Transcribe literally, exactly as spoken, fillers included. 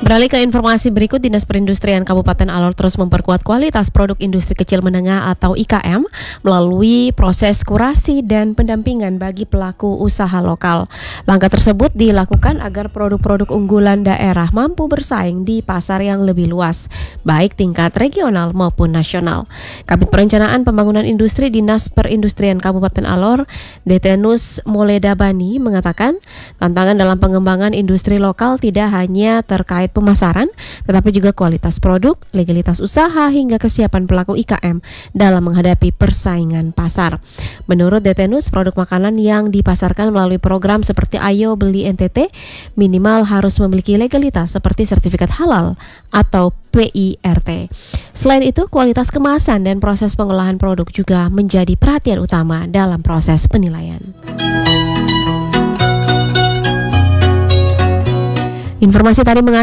Beralih ke informasi berikut, Dinas Perindustrian Kabupaten Alor terus memperkuat kualitas produk industri kecil menengah atau I K M melalui proses kurasi dan pendampingan bagi pelaku usaha lokal. Langkah tersebut dilakukan agar produk-produk unggulan daerah mampu bersaing di pasar yang lebih luas, baik tingkat regional maupun nasional. Kabid Perencanaan Pembangunan Industri Dinas Perindustrian Kabupaten Alor, Detenus Moledabani, mengatakan tantangan dalam pengembangan industri lokal tidak hanya terkait pemasaran, tetapi juga kualitas produk, legalitas usaha, hingga kesiapan pelaku I K M dalam menghadapi persaingan pasar. Menurut Detenus, produk makanan yang dipasarkan melalui program seperti Ayo Beli N T T minimal harus memiliki legalitas seperti sertifikat halal atau P I R T. Selain itu, kualitas kemasan dan proses pengolahan produk juga menjadi perhatian utama dalam proses penilaian. Informasi tadi mengatakan